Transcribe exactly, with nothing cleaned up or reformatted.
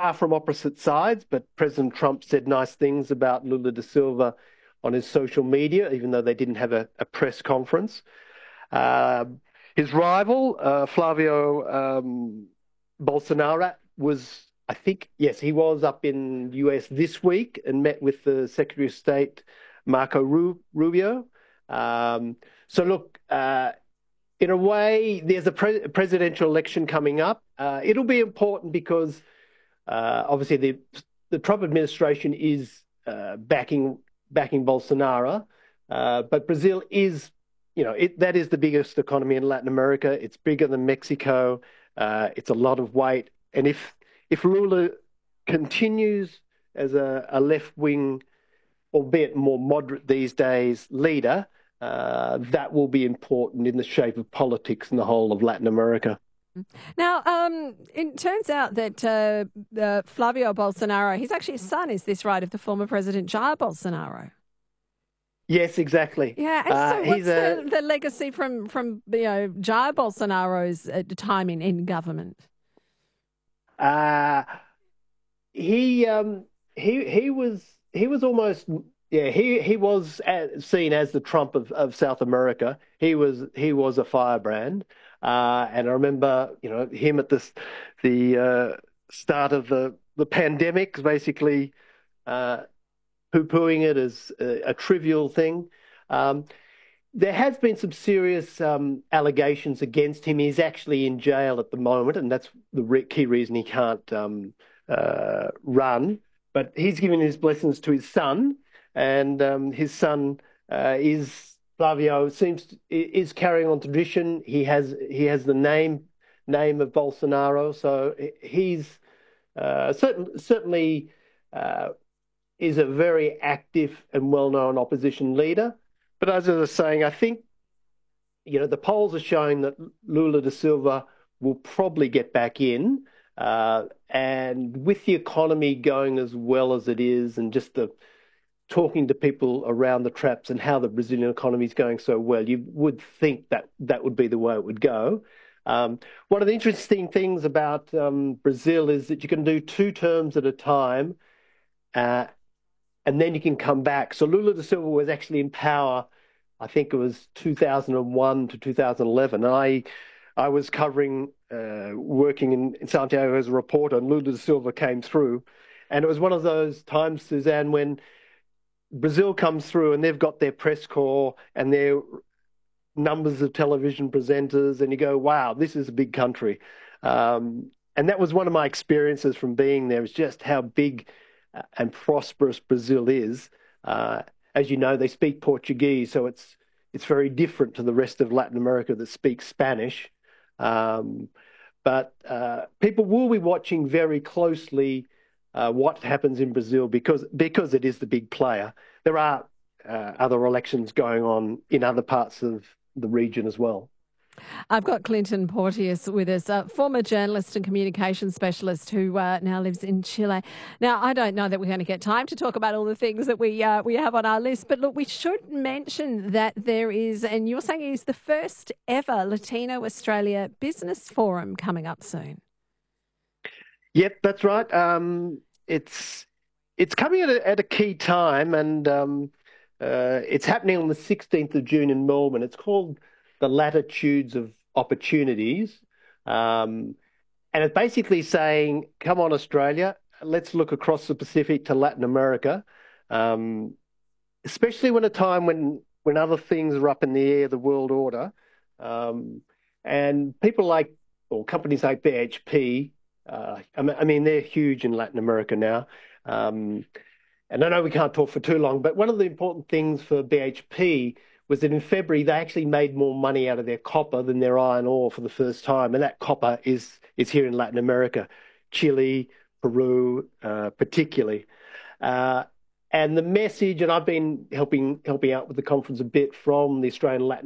far from opposite sides, but President Trump said nice things about Lula da Silva on his social media, even though they didn't have a, a press conference. Uh, his rival, uh, Flavio um, Bolsonaro, was, I think, yes, he was up in the U S this week and met with the Secretary of State, Marco Rubio. Um, so, look, uh, in a way, there's a pre- presidential election coming up. Uh, it'll be important because, uh, obviously, the the Trump administration is uh, backing backing Bolsonaro, uh, but Brazil is, you know, it, that is the biggest economy in Latin America. It's bigger than Mexico. Uh, it's a lot of weight, and if if Lula continues as a, a left wing, albeit more moderate these days, leader, uh, that will be important in the shape of politics in the whole of Latin America. Now, um, it turns out that uh, uh, Flavio Bolsonaro, he's actually a son, is this right, of the former President Jair Bolsonaro? Yes, exactly. Yeah, and uh, so what's a, the, the legacy from, from you know, Jair Bolsonaro's uh, time in, in government? Uh, he um, he he was he was almost yeah he he was seen as the Trump of, of South America. He was he was a firebrand, uh, and I remember you know him at this the uh, start of the the pandemic, basically uh, poo-pooing it as a, a trivial thing. Um, There has been some serious um, allegations against him. He's actually in jail at the moment, and that's the re- key reason he can't um, uh, run. But he's given his blessings to his son, and um, his son uh, is Flavio. Seems to, is carrying on tradition. He has he has the name name of Bolsonaro, so he's uh, certain, certainly uh, is a very active and well-known opposition leader. But as I was saying, I think, you know, the polls are showing that Lula da Silva will probably get back in. Uh, and with the economy going as well as it is, and just the talking to people around the traps and how the Brazilian economy is going so well, you would think that that would be the way it would go. Um, one of the interesting things about um, Brazil is that you can do two terms at a time, uh, and then you can come back. So Lula da Silva was actually in power, I think it was two thousand one to two thousand eleven. And I I was covering, uh, working in, in Santiago as a reporter, and Lula da Silva came through. And it was one of those times, Suzanne, when Brazil comes through and they've got their press corps and their numbers of television presenters, and you go, wow, this is a big country. Um, and that was one of my experiences from being there, is just how big and prosperous Brazil is. Uh, as you know, they speak Portuguese, so it's it's very different to the rest of Latin America that speaks Spanish. Um, but uh, people will be watching very closely uh, what happens in Brazil because because it is the big player. There are uh, other elections going on in other parts of the region as well. I've got Clinton Porteous with us, a former journalist and communications specialist who uh, now lives in Chile. Now, I don't know that we're going to get time to talk about all the things that we uh, we have on our list, but look, we should mention that there is, and you're saying it is the first ever Latino Australia Business Forum coming up soon. Yep, that's right. Um, it's it's coming at a, at a key time, and um, uh, it's happening on the sixteenth of June in Melbourne. It's called The Latitudes of Opportunities. Um, and it's basically saying, come on, Australia, let's look across the Pacific to Latin America, um, especially when a time when, when other things are up in the air, the world order. Um, and people like, or companies like B H P, uh, I mean, they're huge in Latin America now. Um, and I know we can't talk for too long, but one of the important things for B H P was that in February they actually made more money out of their copper than their iron ore for the first time, and that copper is is here in Latin America, Chile, Peru, uh, particularly. Uh, and the message, and I've been helping helping out with the conference a bit from the Australian Latin